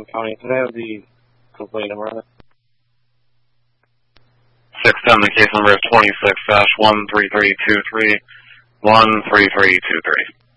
County. Can I have the complaint number on it? 610, the case number is 26-13323, 13323.